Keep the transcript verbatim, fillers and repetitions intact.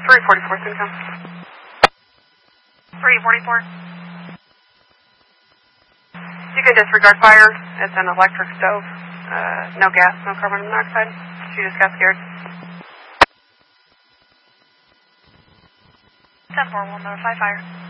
three forty-four, Syncom. three forty-four. You can disregard fire. It's an electric stove. Uh, no gas, no carbon monoxide. She just got scared. ten four, we'll notify fire.